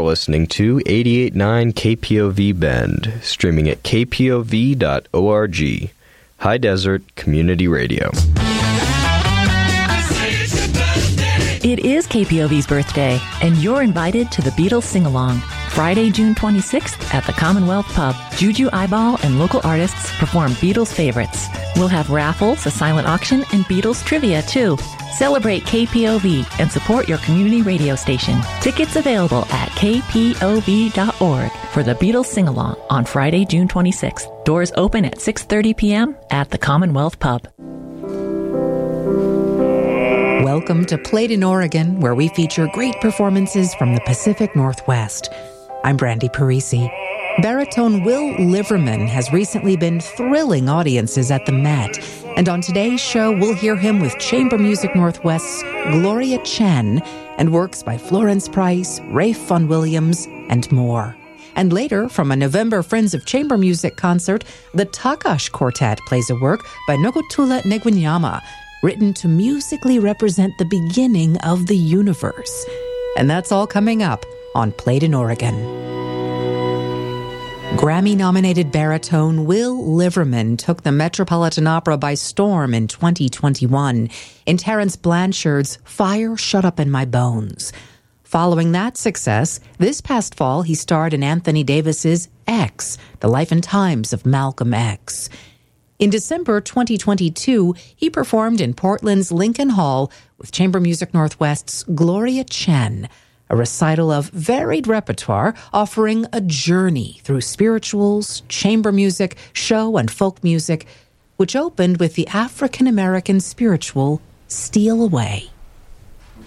listening to 88.9 KPOV Bend, streaming at kpov.org. High Desert Community Radio. It is KPOV's birthday, and you're invited to the Beatles Sing-Along. Friday, June 26th at the Commonwealth Pub. Juju Eyeball and local artists perform Beatles favorites. We'll have raffles, a silent auction, and Beatles trivia, too. Celebrate KPOV and support your community radio station. Tickets available at kpov.org for the Beatles Sing-Along on Friday, June 26th. Doors open at 6:30 p.m. at the Commonwealth Pub. Welcome to Played in Oregon, where we feature great performances from the Pacific Northwest. I'm Brandy Parisi. Baritone Will Liverman has recently been thrilling audiences at the Met, and on today's show, we'll hear him with Chamber Music Northwest's Gloria Chen and works by Florence Price, Rafe Vaughan Williams, and more. And later, from a November Friends of Chamber Music concert, the Takash Quartet plays a work by Nogotula Negwinyama, written to musically represent the beginning of the universe. And that's all coming up on Played in Oregon. Grammy-nominated baritone Will Liverman took the Metropolitan Opera by storm in 2021 in Terence Blanchard's Fire Shut Up in My Bones. Following that success, this past fall he starred in Anthony Davis's X, The Life and Times of Malcolm X. In December 2022, he performed in Portland's Lincoln Hall with Chamber Music Northwest's Gloria Chen, a recital of varied repertoire offering a journey through spirituals, chamber music, show, and folk music, which opened with the African-American spiritual Steal Away.